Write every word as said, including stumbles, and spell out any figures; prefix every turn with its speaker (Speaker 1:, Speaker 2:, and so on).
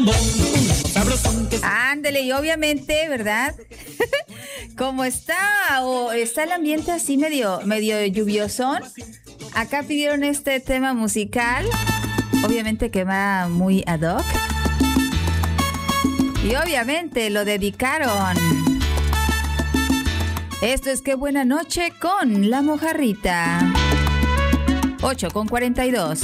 Speaker 1: Ándele, y obviamente, ¿verdad? Como está o está el ambiente así medio, medio lluviosón, acá pidieron este tema musical, obviamente que va muy ad hoc. Y obviamente lo dedicaron. Esto es Qué Buena Noche con La Mojarrita. ocho con cuarenta y dos.